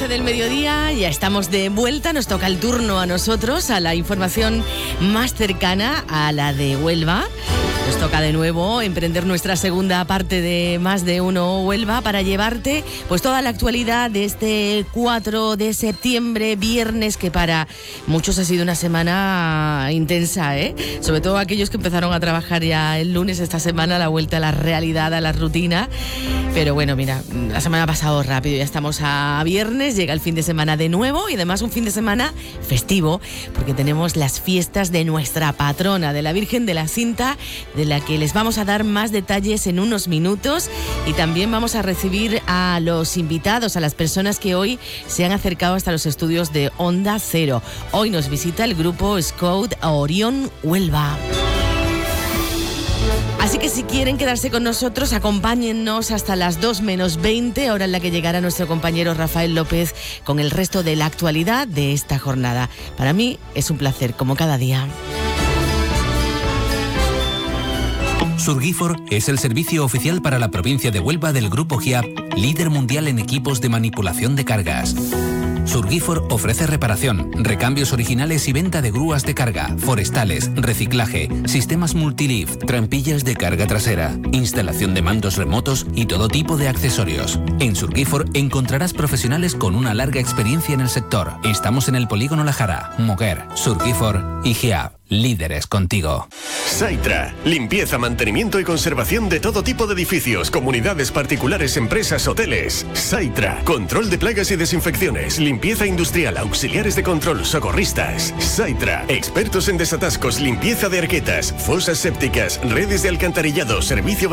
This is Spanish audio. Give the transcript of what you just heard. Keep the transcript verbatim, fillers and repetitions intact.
doce del mediodía, ya estamos de vuelta, nos toca el turno a nosotros, a la información más cercana a la de Huelva. Nos toca de nuevo emprender nuestra segunda parte de Más de Uno Huelva para llevarte pues toda la actualidad de este cuatro de septiembre, viernes, que para muchos ha sido una semana intensa, ¿eh? Sobre todo aquellos que empezaron a trabajar ya el lunes, esta semana, la vuelta a la realidad, a la rutina. Pero bueno, mira, la semana ha pasado rápido, ya estamos a viernes, llega el fin de semana de nuevo y además un fin de semana festivo, porque tenemos las fiestas de nuestra patrona, de la Virgen de la Cinta, de la que les vamos a dar más detalles en unos minutos, y también vamos a recibir a los invitados, a las personas que hoy se han acercado hasta los estudios de Onda Cero. Hoy nos visita el grupo Scout Orión Huelva. Así que si quieren quedarse con nosotros, acompáñennos hasta las dos menos veinte, hora en la que llegará nuestro compañero Rafael López con el resto de la actualidad de esta jornada. Para mí es un placer, como cada día. Surgifor es el servicio oficial para la provincia de Huelva del Grupo Giap, líder mundial en equipos de manipulación de cargas. Surgifor ofrece reparación, recambios originales y venta de grúas de carga, forestales, reciclaje, sistemas multilift, trampillas de carga trasera, instalación de mandos remotos y todo tipo de accesorios. En Surgifor encontrarás profesionales con una larga experiencia en el sector. Estamos en el Polígono La Jara, Moguer, Surgifor y Giap. Líderes contigo. Saitra, limpieza, mantenimiento y conservación de todo tipo de edificios, comunidades particulares, empresas, hoteles. Saitra, control de plagas y desinfecciones, limpieza industrial, auxiliares de control, socorristas. Saitra, expertos en desatascos, limpieza de arquetas, fosas sépticas, redes de alcantarillado, servicio